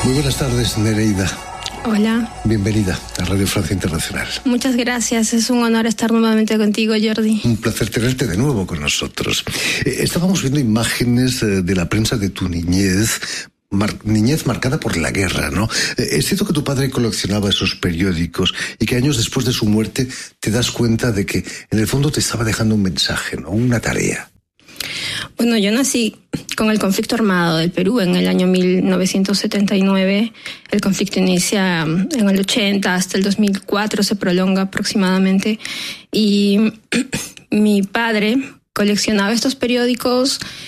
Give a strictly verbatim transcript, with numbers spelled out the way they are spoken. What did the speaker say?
Muy buenas tardes, Nereida. Hola. Bienvenida a Radio Francia Internacional. Muchas gracias, es un honor estar nuevamente contigo, Jordi. Un placer tenerte de nuevo con nosotros. Eh, estábamos viendo imágenes eh, de la prensa de tu niñez, mar- niñez marcada por la guerra, ¿no? Eh, es cierto que tu padre coleccionaba esos periódicos y que años después de su muerte te das cuenta de que en el fondo te estaba dejando un mensaje, ¿no? Una tarea. Bueno, yo nací con el conflicto armado del Perú en el año mil novecientos setenta y nueve. El conflicto inicia en el ochenta, hasta el dos mil cuatro se prolonga aproximadamente. Y mi padre coleccionaba estos periódicos